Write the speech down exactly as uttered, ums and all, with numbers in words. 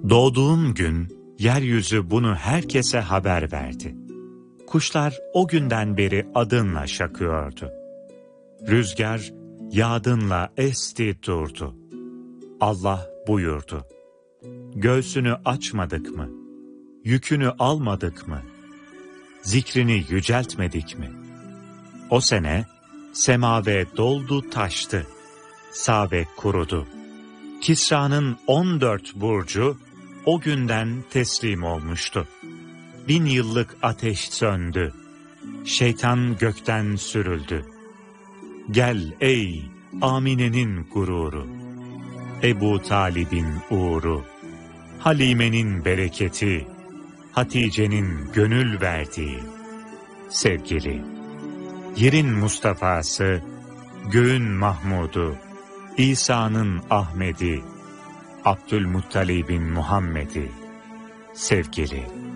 Doğduğum gün yeryüzü bunu herkese haber verdi. Kuşlar o günden beri adınla şakıyordu. Rüzgar yağdınla esti durdu. Allah buyurdu: göğsünü açmadık mı? Yükünü almadık mı? Zikrini yüceltmedik mi? O sene semave doldu taştı, Sabe kurudu. Kisra'nın on dört burcu o günden teslim olmuştu. Bin yıllık ateş söndü, şeytan gökten sürüldü. Gel ey Amine'nin gururu, Ebu Talib'in uğru, Halime'nin bereketi, Hatice'nin gönül verdiği. Sevgili, yerin Mustafa'sı, göğün Mahmud'u, İsa'nın Ahmet'i, Abdülmuttalib'in Muhammed'i. Sevgili.